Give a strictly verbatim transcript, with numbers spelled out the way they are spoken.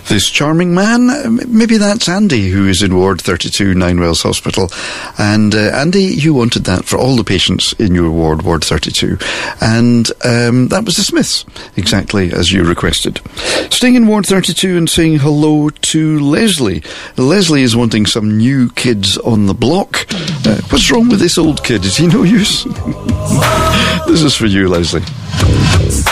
this charming man. Maybe that's Andy, who is in Ward thirty-two, Ninewells Hospital. And uh, Andy, you wanted that for all the patients in your ward, Ward thirty-two. And um, that was the Smiths, exactly as you requested. Staying in Ward thirty-two and saying hello to Leslie. Leslie is wanting some new kids on the block. Uh, what's wrong with this old kid? Is he no use? This is for you, Leslie.